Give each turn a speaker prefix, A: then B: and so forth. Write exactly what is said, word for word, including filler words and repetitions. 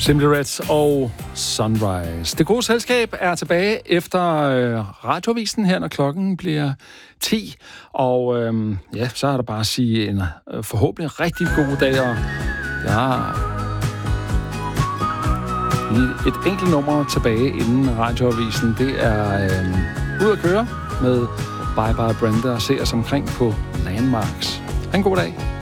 A: Simply Reds og Sunrise. Det gode selskab er tilbage efter øh, radioavisen her, når klokken bliver ti. Og øh, ja, så er der bare at sige en øh, forhåbentlig rigtig god dag. Og jeg har et enkelt nummer tilbage inden radioavisen. Det er øh, ud at køre med Bye Bye Brenda og se os omkring på Landmarks. Ha' en god dag.